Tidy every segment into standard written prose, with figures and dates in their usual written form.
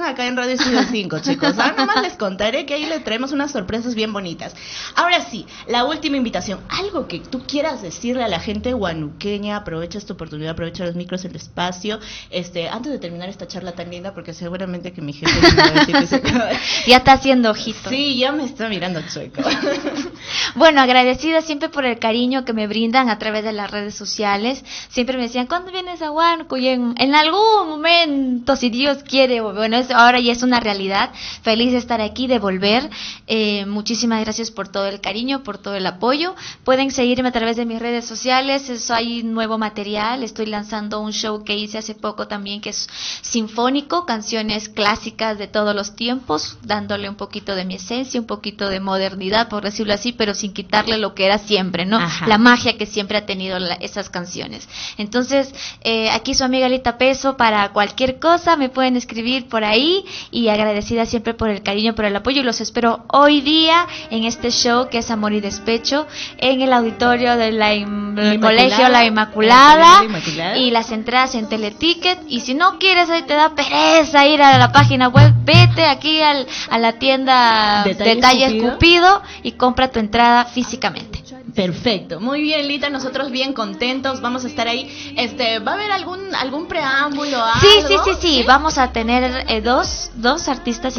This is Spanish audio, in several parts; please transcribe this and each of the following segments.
acá en Radio Estudio 5, chicos. Ahora nomás les contaré que ahí les traemos unas sorpresas bien bonitas. Ahora sí, la última invitación. Algo que tú quieras decirle a la gente huanuqueña, aprovecha esta oportunidad, aprovecha los micros, el espacio, antes de terminar esta charla tan linda, porque seguramente que mi jefe me va a decir que se ya está haciendo ojito. Sí, ya me está mirando chueco. Bueno, agradecida siempre por el cariño que me brindan a través de las redes sociales. Siempre me decían, ¿cuándo vienes a Huánuco? Y en algún momento, si Dios quiere, bueno, ahora ya es una realidad. Feliz de estar aquí, de volver. Muchísimas gracias por todo el cariño, por todo el apoyo. Pueden seguirme a través de mis redes sociales. Hay nuevo material. Estoy lanzando un show que hice hace poco también, que es sinfónico, canciones clásicas de todos los tiempos, dándole un poquito de mi esencia, un poquito de modernidad, por decirlo así, pero sin quitarle lo que era siempre, ¿no? Ajá. La magia que siempre ha tenido esas canciones. Entonces, aquí su amiga Lita Peso, para cualquier cosa me pueden escribir por ahí, y agradecida siempre por el cariño, por el apoyo, y los espero hoy día en este show que es Amor y Despecho, en el auditorio del Colegio La Inmaculada, y las entradas en Teleticket. Y si no quieres, ahí te da pereza ir a la página web, vete aquí a la tienda Detalles Cupido y compra tu entrada físicamente. Perfecto, muy bien, Lita, nosotros bien contentos, vamos a estar ahí. ¿Va a haber algún preámbulo, algo? Sí, vamos a tener dos artistas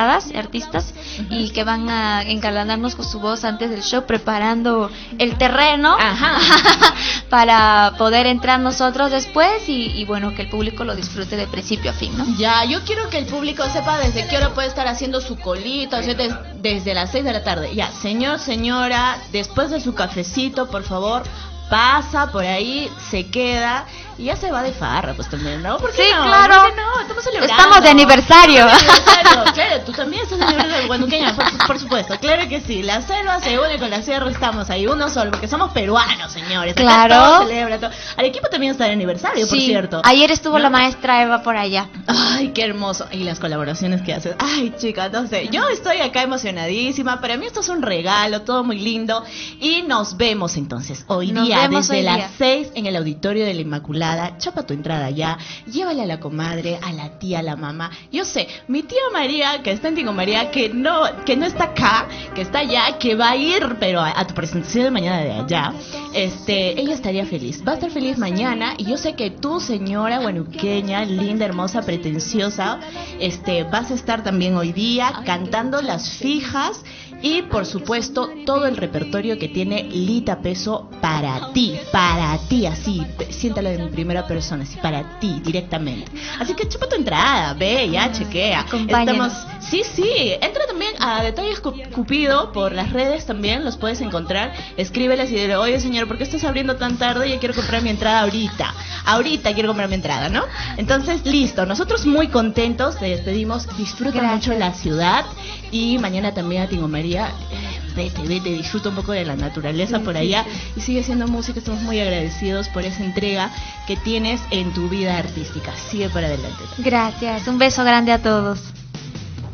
y que van a engalanarnos con su voz antes del show, preparando el terreno. Ajá. Para poder entrar nosotros después y bueno, que el público lo disfrute de principio a fin, ¿no? Ya, yo quiero que el público sepa desde qué hora puede estar haciendo su colita, o sea, desde las 6 de la tarde. Ya, señor, señora, después de su cafecito, por favor, pasa por ahí, se queda y ya se va de farra, pues también, ¿no? ¿Por qué sí, no? claro. ¿Por qué no? Estamos celebrando. Estamos de aniversario. Claro, tú también estás de aniversario huanuqueña, por supuesto. Claro que sí. La selva se une con la sierra, estamos ahí uno solo, porque somos peruanos, señores. Acá claro. todo celebra todo. Arequipa también está de aniversario, por cierto. Ayer estuvo, ¿no?, la maestra Eva por allá. Ay, qué hermoso. Y las colaboraciones que haces. Ay, chicas, no sé. Yo estoy acá emocionadísima. Para mí esto es un regalo, todo muy lindo. Y nos vemos entonces hoy día desde las 6 en el auditorio de la Inmaculada. Chapa tu entrada ya. Llévale a la comadre, a la tía, a la mamá. Yo sé, mi tía María, que está en Tingo María, que no está acá, que está allá, que va a ir, pero a tu presentación de mañana de allá, ella estaría feliz. Va a estar feliz mañana. Y yo sé que tú, señora huanuqueña, linda, hermosa, pretenciosa, vas a estar también hoy día cantando las fijas. Y por supuesto todo el repertorio que tiene Lita Peso para ti, así, siéntalo en primera persona, así, para ti, directamente. Así que chupa tu entrada, ve, ya, chequea. Acompáñanos. Sí, entra también a Detalles Cupido por las redes, también los puedes encontrar. Escríbeles y dile, oye señor, ¿por qué estás abriendo tan tarde? Yo quiero comprar mi entrada ahorita quiero comprar mi entrada, ¿no? Entonces, listo, nosotros muy contentos, te despedimos, disfruta mucho la ciudad y mañana también a Tingo María. Vete, disfruta un poco de la naturaleza por allá y sigue haciendo música. Estamos muy agradecidos por esa entrega que tienes en tu vida artística. Sigue para adelante. Gracias, un beso grande a todos.